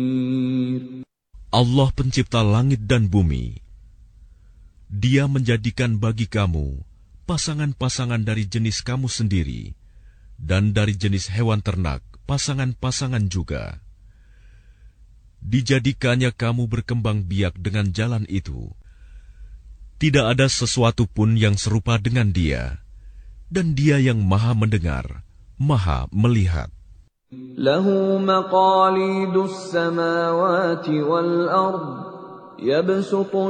Allah pencipta langit dan bumi. Dia menjadikan bagi kamu pasangan-pasangan dari jenis kamu sendiri, dan dari jenis hewan ternak pasangan-pasangan juga. Dijadikannya kamu berkembang biak dengan jalan itu. Tidak ada sesuatu pun yang serupa dengan Dia, dan Dia yang Maha Mendengar, Maha Melihat. Lahu maqalidus samawati wal ard, yabsutu